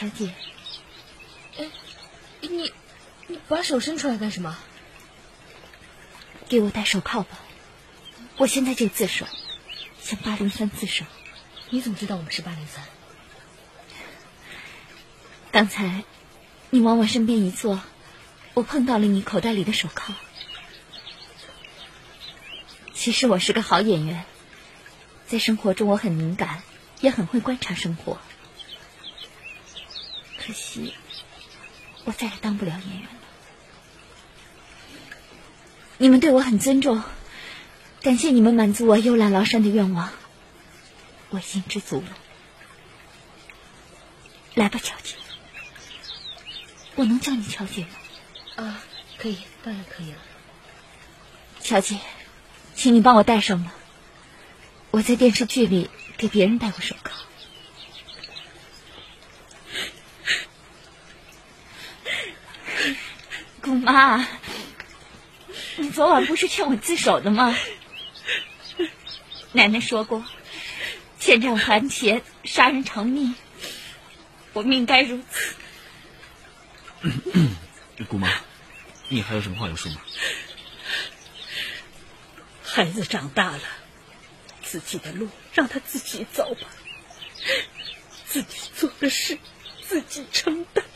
小姐， 你把手伸出来干什么？ 给我戴手铐吧，我现在就自首，向803自首。 你怎么知道我们是803？ 刚才你往我身边一坐，我碰到了你口袋里的手铐。其实我是个好演员，在生活中我很敏感，也很会观察生活。可惜我再也当不了演员了。你们对我很尊重，感谢你们满足我游览崂山的愿望，我已经知足了。来吧，乔姐，我能叫你乔姐吗？ 可以，当然可以了。 乔姐，请你帮我戴上吧，我在电视剧里给别人戴过手铐。姑妈，你昨晚不是劝我自首的吗？奶奶说过，欠债还钱，杀人偿命，我命该如此。 姑妈，你还有什么话要说吗？ 孩子长大了，自己的路让他自己走吧，自己做的事自己承担。